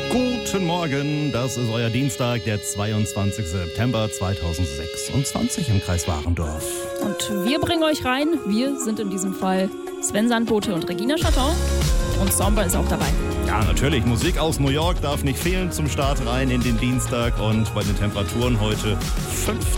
Guten Morgen, das ist euer Dienstag, der 22. September 2026 im Kreis Warendorf. Und wir bringen euch rein. Wir sind in diesem Fall Sven Sandbote und Regina Chatton. Und Somber ist auch dabei. Ja, natürlich. Musik aus New York darf nicht fehlen zum Start rein in den Dienstag. Und bei den Temperaturen heute 15